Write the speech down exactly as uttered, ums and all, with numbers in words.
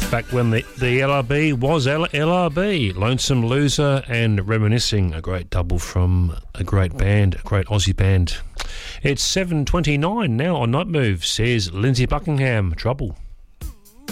back when the, the L R B was L- LRB, Lonesome Loser and Reminiscing, a great double from a great band, a great Aussie band. It's seven twenty-nine now on Night Move, says Lindsay Buckingham. Trouble.